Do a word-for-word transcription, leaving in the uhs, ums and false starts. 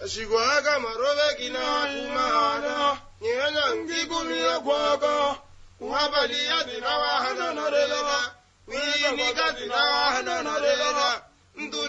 Ashigwaga marobe kina kumana nyanya ngigumia kwaga wabali adina wa hana narela wi mi kadina hana narela